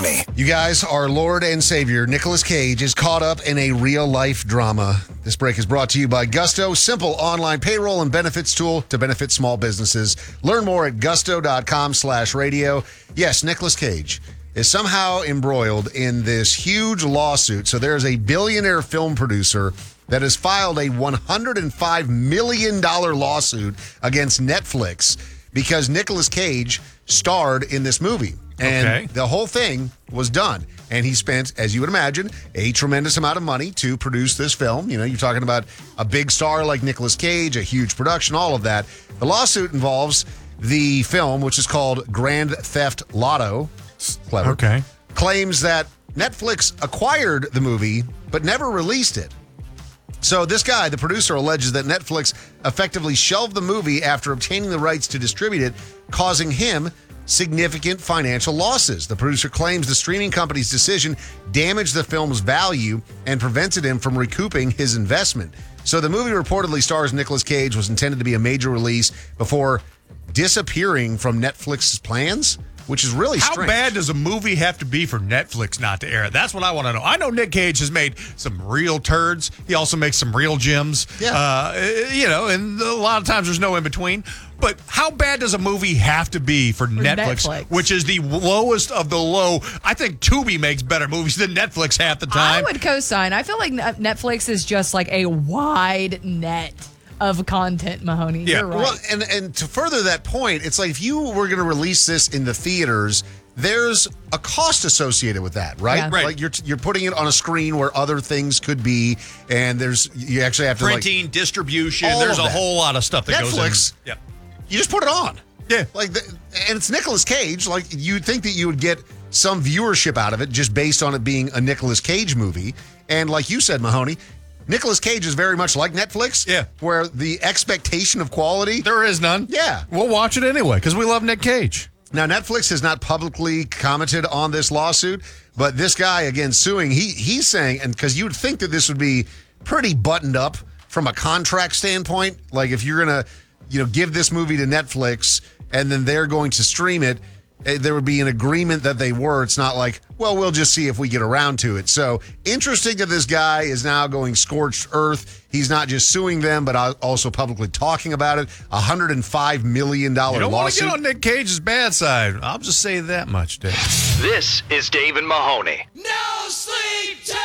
Mahoney. You guys, our Lord and Savior, Nicolas Cage, is caught up in a real-life drama. This break is brought to you by Gusto, simple online payroll and benefits tool to benefit small businesses. Learn more at gusto.com/radio. Yes, Nicolas Cage is somehow embroiled in this huge lawsuit. So there's a billionaire film producer that has filed a $105 million lawsuit against Netflix because Nicolas Cage starred in this movie. And the whole thing was done. And he spent, as you would imagine, a tremendous amount of money to produce this film. You know, you're talking about a big star like Nicolas Cage, a huge production, all of that. The lawsuit involves the film, which is called Grand Theft Lotto. Clever. Okay. Claims that Netflix acquired the movie, but never released it. So this guy, the producer, alleges that Netflix effectively shelved the movie after obtaining the rights to distribute it, causing him significant financial losses. The producer claims the streaming company's decision damaged the film's value and prevented him from recouping his investment. So the movie reportedly stars Nicolas Cage was intended to be a major release before disappearing from Netflix's plans, which is really strange. How bad does a movie have to be for Netflix not to air it? That's what I want to know. I know Nick Cage has made some real turds. He also makes some real gems. Yeah. And a lot of times there's no in between. But how bad does a movie have to be for Netflix, which is the lowest of the low? I think Tubi makes better movies than Netflix half the time. I would co-sign. I feel like Netflix is just like a wide net of content, Mahoney. Yeah. You're right. Well, and to further that point, it's like if you were going to release this in the theaters, there's a cost associated with that, right? Yeah. Right. Like you're putting it on a screen where other things could be, and you actually have to printing, distribution. all There's of a that. whole lot of stuff that goes in. Netflix. Yep. You just put it on. Yeah. And it's Nicolas Cage. Like you'd think that you would get some viewership out of it just based on it being a Nicolas Cage movie. And like you said, Mahoney, Nicolas Cage is very much like Netflix. Yeah. Where the expectation of quality. There is none. Yeah. We'll watch it anyway because we love Nick Cage. Now, Netflix has not publicly commented on this lawsuit, but this guy, again, suing, he's saying, and because you would think that this would be pretty buttoned up from a contract standpoint, like if you're going to, give this movie to Netflix and then they're going to stream it, there would be an agreement that they were. It's not like, well, we'll just see if we get around to it. So interesting that this guy is now going scorched earth. He's not just suing them, but also publicly talking about it. $105 million lawsuit. You don't want to get on Nick Cage's bad side. I'll just say that much, Dave. This is Dave and Mahoney. No sleep till